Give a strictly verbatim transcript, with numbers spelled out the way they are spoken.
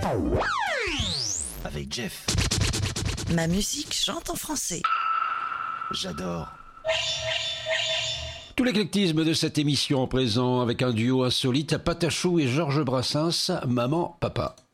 Avec Jeff. Ma musique chante en français. J'adore. Tout l'éclectisme de cette émission présent avec un duo insolite, Patachou et Georges Brassens, Maman, Papa.